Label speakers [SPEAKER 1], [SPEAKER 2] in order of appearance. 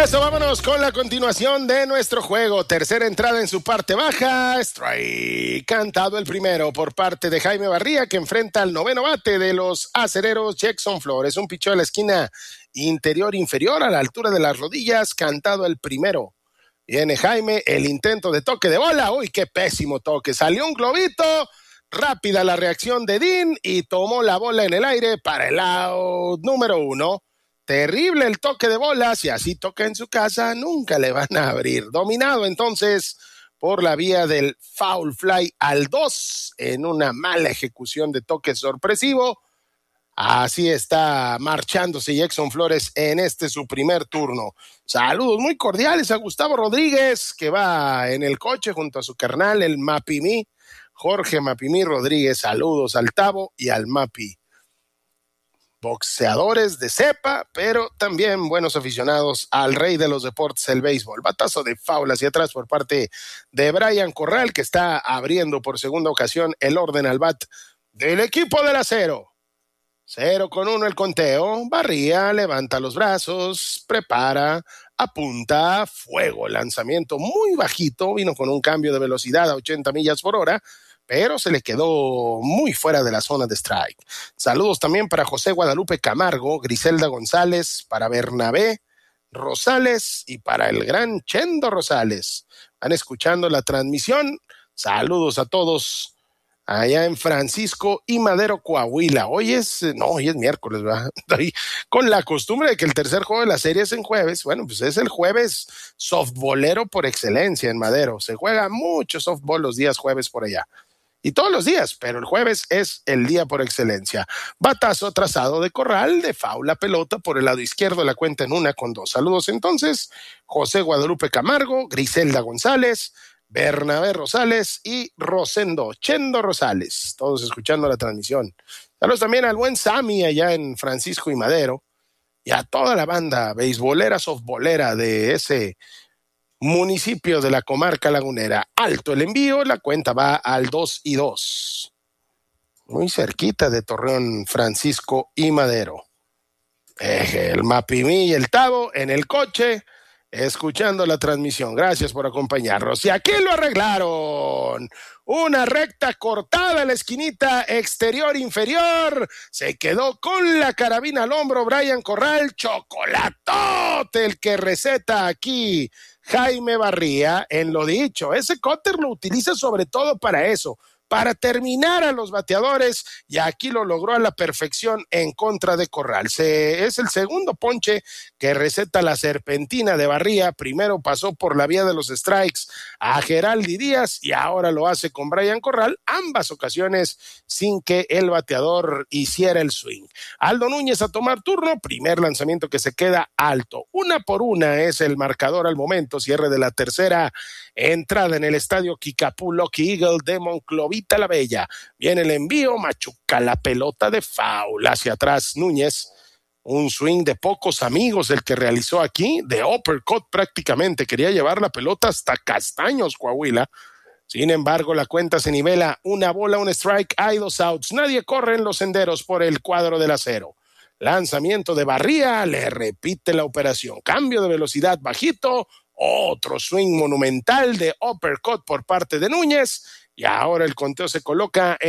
[SPEAKER 1] Eso, vámonos con la continuación de nuestro juego. Tercera entrada en su parte baja. Strike. Cantado el primero por parte de Jaime Barría, que enfrenta al noveno bate de los acereros Jackson Flores. Un picheo a la esquina interior inferior a la altura de las rodillas. Cantado el primero. Viene Jaime, el intento de toque de bola. Uy, qué pésimo toque. Salió un globito. Rápida la reacción de Dean y tomó la bola en el aire para el out número 1. Terrible el toque de bola. Si así toca en su casa, nunca le van a abrir. Dominado entonces por la vía del foul fly al 2 en una mala ejecución de toque sorpresivo. Así está marchándose Jackson Flores en su primer turno. Saludos muy cordiales a Gustavo Rodríguez, que va en el coche junto a su carnal, el Mapimí, Jorge Mapimí Rodríguez. Saludos al Tavo y al Mapi. Boxeadores de cepa, pero también buenos aficionados al rey de los deportes, el béisbol. Batazo de foul hacia atrás por parte de Brian Corral, que está abriendo por segunda ocasión el orden al bat del equipo del acero. 0-1 el conteo. Barría levanta los brazos, prepara, apunta, fuego. Lanzamiento muy bajito, vino con un cambio de velocidad a 80 millas por hora, pero se le quedó muy fuera de la zona de strike. Saludos también para José Guadalupe Camargo, Griselda González, para Bernabé Rosales y para el gran Chendo Rosales. Van escuchando la transmisión. Saludos a todos allá en Francisco y Madero, Coahuila. Hoy es miércoles, ¿verdad? Con la costumbre de que el tercer juego de la serie es en jueves. Bueno, pues es el jueves softbolero por excelencia en Madero. Se juega mucho softball los días jueves por allá. Y todos los días, pero el jueves es el día por excelencia. Batazo trazado de Corral, de foul la pelota por el lado izquierdo, la cuenta en 1-2. Saludos entonces, José Guadalupe Camargo, Griselda González, Bernabé Rosales y Rosendo Chendo Rosales, todos escuchando la transmisión. Saludos también al buen Sammy allá en Francisco y Madero y a toda la banda beisbolera, softbolera de ese municipio de la comarca lagunera. Alto el envío, la cuenta va al 2-2. Muy cerquita de Torreón, Francisco y Madero. El Mapimí y el Tavo en el coche, escuchando la transmisión. Gracias por acompañarnos. Y aquí lo arreglaron. Una recta cortada en la esquinita exterior inferior. Se quedó con la carabina al hombro Brian Corral. Chocolatote el que receta aquí Jaime Barría. En lo dicho, ese cúter lo utiliza sobre todo para eso, para terminar a los bateadores, y aquí lo logró a la perfección en contra de Corral. Es el segundo ponche que receta la serpentina de Barría. Primero pasó por la vía de los strikes a Geraldi Díaz y ahora lo hace con Brian Corral, ambas ocasiones sin que el bateador hiciera el swing. Aldo Núñez a tomar turno, primer lanzamiento que se queda alto. 1-1 es el marcador al momento, cierre de la tercera entrada en el estadio Kickapoo Lucky Eagle de Monclovita la Bella. Viene el envío, machuca la pelota de foul hacia atrás Núñez. Un swing de pocos amigos el que realizó aquí, de uppercut prácticamente. Quería llevar la pelota hasta Castaños, Coahuila. Sin embargo, la cuenta se nivela, 1 bola, 1 strike, hay 2 outs. Nadie corre en los senderos por el cuadro del acero. Lanzamiento de Barría, le repite la operación. Cambio de velocidad bajito, otro swing monumental de uppercut por parte de Núñez. Y ahora el conteo se coloca en